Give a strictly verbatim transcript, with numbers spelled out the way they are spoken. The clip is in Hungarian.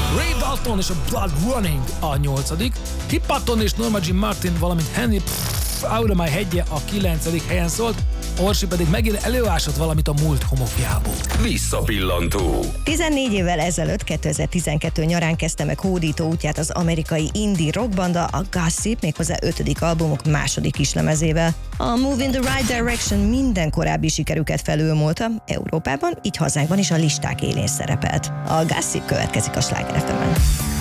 Ray Dalton és a Blood Running a nyolcadik, Hip Hutton és Norma Jean Martin, valamint Henry Out of My Headje a kilencedik helyen szólt, Orsi pedig megint előásott valamit a múlt homokjából. Visszapillantó. tizennégy évvel ezelőtt, kétezer-tizenkettő nyarán kezdte meg hódító útját az amerikai indie rockbanda, a Gossip, méghozzá ötödik albumok második kislemezével. A Move in the Right Direction minden korábbi sikerüket felülmúlta, Európában, így hazánkban is a listák élén szerepelt. A Gossip következik a Sláger ef emen.